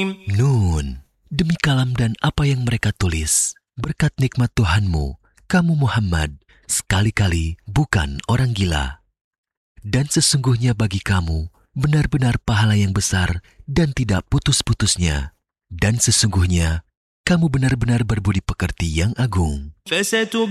Nun, demi kalam dan apa yang mereka tulis, berkat nikmat Tuhanmu, kamu Muhammad, sekali-kali bukan orang gila. Dan sesungguhnya bagi kamu, benar-benar pahala yang besar dan tidak putus-putusnya. Dan sesungguhnya, kamu benar-benar berbudi pekerti yang agung.